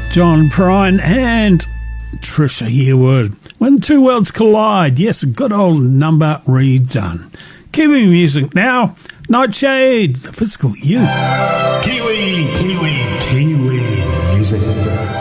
John Prine and Trisha Yearwood. When two worlds collide, yes, a good old number redone. Kiwi music now. Nightshade, the physical you. Kiwi music.